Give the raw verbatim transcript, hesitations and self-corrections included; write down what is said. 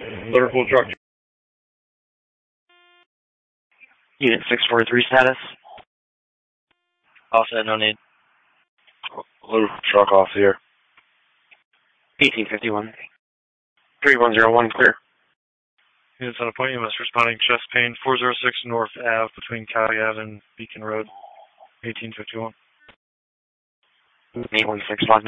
Liverpool truck. Unit six forty-three status. Offset, no need. Liverpool truck off here. eighteen fifty-one. three one zero one, clear. Units on a point, U M S responding chest pain, four oh six North Ave between Cali Ave and Beacon Road, eighteen fifty-one. eight one six five.